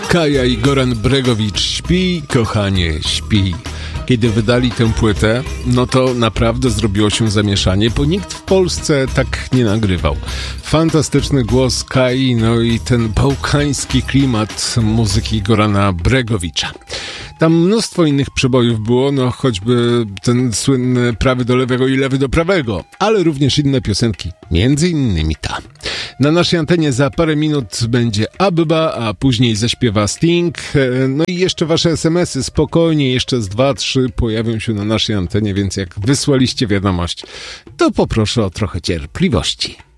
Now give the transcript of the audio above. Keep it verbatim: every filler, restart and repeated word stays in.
Kaja i Goran Bregowicz. Śpi, kochanie, śpi. Kiedy wydali tę płytę, no to naprawdę zrobiło się zamieszanie, bo nikt w Polsce tak nie nagrywał. Fantastyczny głos Kai, no i ten bałkański klimat muzyki Gorana Bregowicza. Tam mnóstwo innych przebojów było, no choćby ten słynny prawy do lewego i lewy do prawego, ale również inne piosenki, między innymi ta. Na naszej antenie za parę minut będzie Abba, a później zaśpiewa Sting. No i jeszcze wasze es em esy, spokojnie, jeszcze z dwa, trzy pojawią się na naszej antenie, więc jak wysłaliście wiadomość, to poproszę o trochę cierpliwości.